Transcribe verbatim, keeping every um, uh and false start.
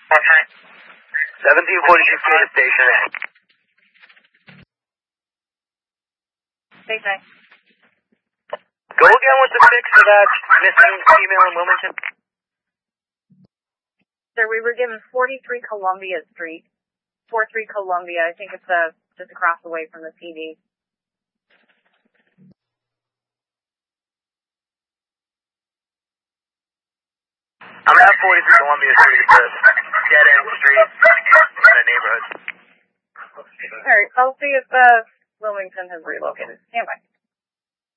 Okay. seventeen forty-six to the station A. Station A. Go again with the fix for that missing female in Wilmington. Sir, we were given forty-three Columbia Street. forty-three Columbia. I think it's uh, just across the way from the P D. I'm at forty-three Columbia Street. It's a dead-end street in a neighborhood. Alright, I'll see if uh, Wilmington has relocated. Stand by.